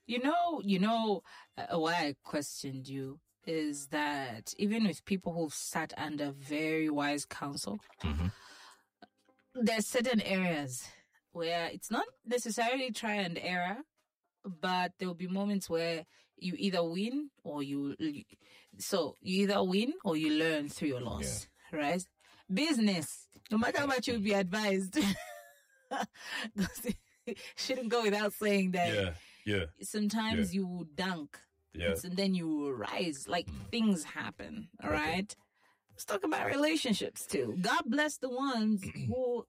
Why I questioned you is that even with people who've sat under very wise counsel, there's certain areas where it's not necessarily try and error, but there'll be moments where you either win or you learn through your loss, right? Business, no matter how much you'll be advised, shouldn't go without saying that. Sometimes you will dunk, and then you will rise. Like things happen, all right? Let's talk about relationships too. God bless the ones who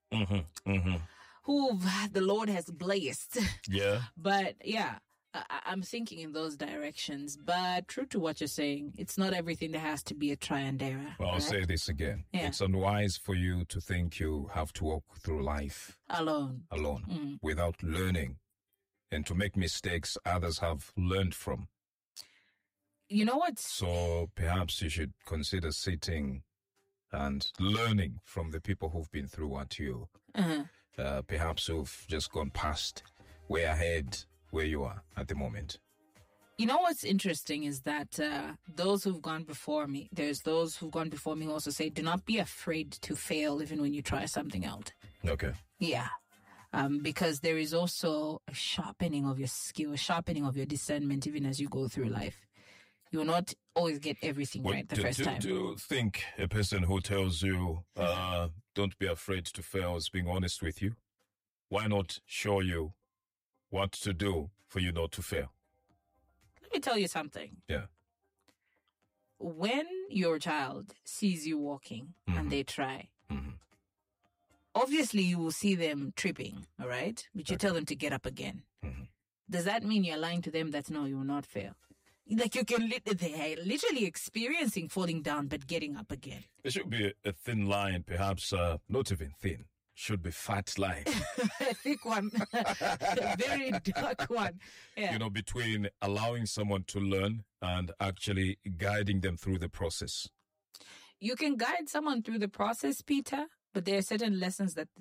the Lord has blessed. Yeah. But I'm thinking in those directions. But true to what you're saying, it's not everything that has to be a try and error. Well, I'll say this again. Yeah. It's unwise for you to think you have to walk through life alone, without learning, and to make mistakes others have learned from. You know what? So perhaps you should consider sitting and learning from the people who've been through what you, perhaps who've just gone past, way ahead where you are at the moment. You know what's interesting is that those who've gone before me, there's those who've gone before me who also say, do not be afraid to fail even when you try something out. Okay. Yeah. Because there is also a sharpening of your skill, a sharpening of your discernment even as you go through life. You will not always get everything right the first time. Do you think a person who tells you, don't be afraid to fail is being honest with you? Why not show you what to do for you not to fail? Let me tell you something. Yeah. When your child sees you walking and they try, obviously you will see them tripping, all right? But you tell them to get up again. Does that mean you're lying to them that no, you will not fail? Like they're literally experiencing falling down, but getting up again. There should be a thin line, perhaps not even thin. Should be fat line. A thick one. A very dark one. Yeah. Between allowing someone to learn and actually guiding them through the process. You can guide someone through the process, Peter, but there are certain lessons that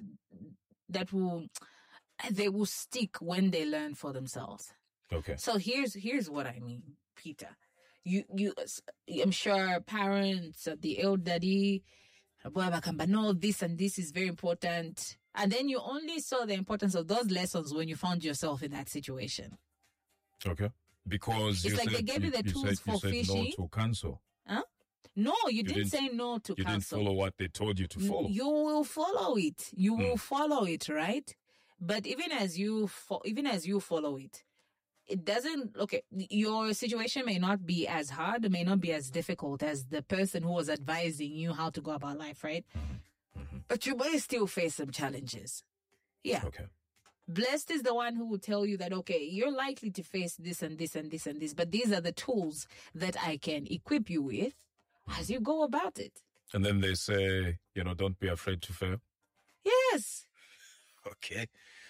they will stick when they learn for themselves. Okay. So here's what I mean, Peter. I'm sure parents, the elderly, no, this and this is very important. And then you only saw the importance of those lessons when you found yourself in that situation. Okay. Because it's like they gave you the tools for fishing. No to cancel. Huh? No, you didn't say no to cancel. You didn't follow what they told you to follow. You will follow it. You will follow it, right? But even as you follow it, it doesn't, your situation may not be as hard, it may not be as difficult as the person who was advising you how to go about life, right? But you may still face some challenges. Yeah. Okay. Blessed is the one who will tell you that, you're likely to face this and this and this and this, but these are the tools that I can equip you with as you go about it. And then they say, don't be afraid to fail. Yes. Okay.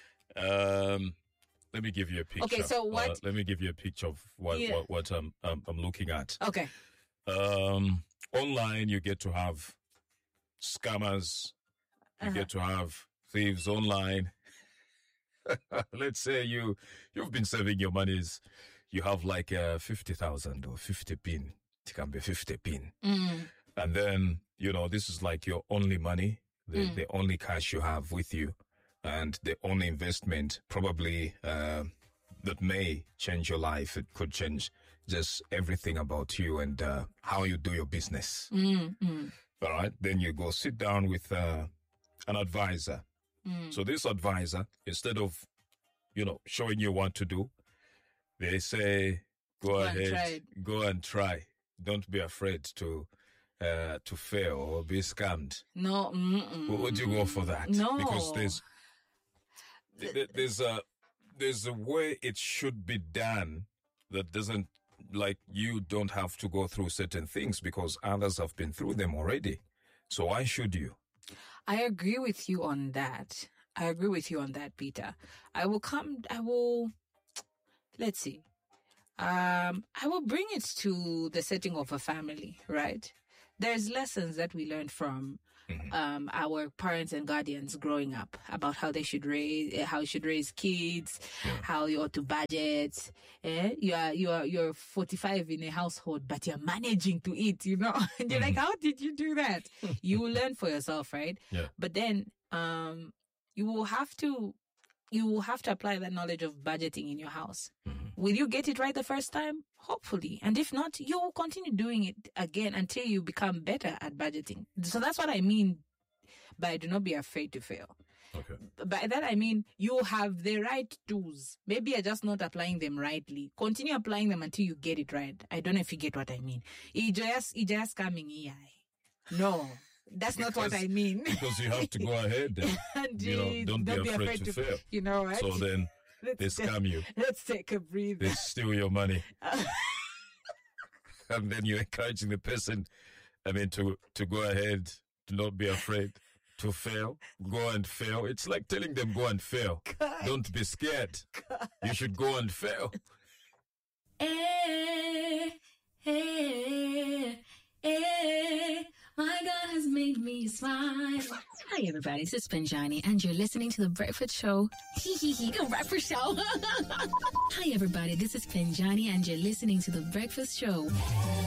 Let me give you a picture. Okay, so what? Let me give you a picture of what I'm looking at. Okay. Online, you get to have scammers. You get to have thieves online. Let's say you've been saving your monies. You have like 50,000 or 50 pin. It can be 50 pin. And then, this is like your only money, the only cash you have with you. And the only investment probably that may change your life. It could change just everything about you and how you do your business. All right. Then you go sit down with an advisor. So this advisor, instead of, showing you what to do, they say, go ahead, go and try. Don't be afraid to fail or be scammed. No. Would you go for that? No. Because there's a way it should be done that doesn't, you don't have to go through certain things because others have been through them already. So why should you? I agree with you on that. Peter. Let's see. I will bring it to the setting of a family, right? There's lessons that we learn from our parents and guardians growing up about how they should raise kids, how you ought to budget. You're 45 in a household, but you're managing to eat, you know. And you're like, how did you do that? You will learn for yourself, right? Yeah. But then you will have to apply that knowledge of budgeting in your house. Will you get it right the first time? Hopefully. And if not, you will continue doing it again until you become better at budgeting. So that's what I mean by do not be afraid to fail. Okay. By that, I mean you have the right tools. Maybe you're just not applying them rightly. Continue applying them until you get it right. I don't know if you get what I mean. It's just coming here. No. That's not what I mean. Because you have to go ahead and don't be afraid to fail. You know, right? So then they scam you. Let's take a breather. They steal your money. And then you're encouraging the person, to go ahead, to not be afraid to fail. Go and fail. It's like telling them go and fail. God. Don't be scared. God. You should go and fail. My God has made me smile. Hi, everybody. This is Penjani, and you're listening to The Breakfast Show. The Breakfast Show. Hi, everybody. This is Penjani, and you're listening to The Breakfast Show.